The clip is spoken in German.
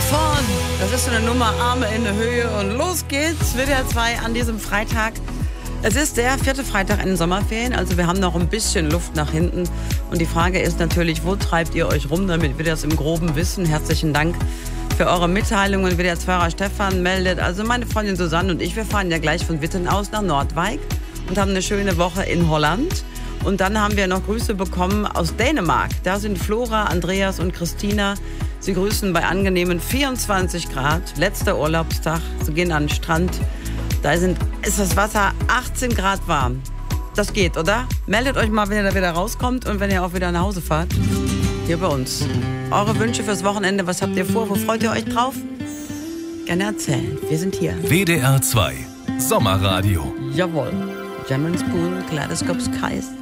Vorn, das ist so eine Nummer, Arme in der Höhe und los geht's, WDR 2 an diesem Freitag. Es ist der 4. Freitag in den Sommerferien, also wir haben noch ein bisschen Luft nach hinten. Und die Frage ist natürlich, wo treibt ihr euch rum, damit wir das im Groben wissen. Herzlichen Dank für eure Mitteilungen. WDR 2er Stefan meldet, also meine Freundin Susanne und ich, wir fahren ja gleich von Witten aus nach Nordwijk und haben eine schöne Woche in Holland. Und dann haben wir noch Grüße bekommen aus Dänemark. Da sind Flora, Andreas und Christina. Sie grüßen bei angenehmen 24 Grad. Letzter Urlaubstag. Sie gehen an den Strand. Da ist das Wasser 18 Grad warm. Das geht, oder? Meldet euch mal, wenn ihr da wieder rauskommt und wenn ihr auch wieder nach Hause fahrt. Hier bei uns. Eure Wünsche fürs Wochenende, was habt ihr vor? Wo freut ihr euch drauf? Gerne erzählen. Wir sind hier. WDR 2 Sommerradio. Jawohl. German Spoon, Kaleidoscope Skies.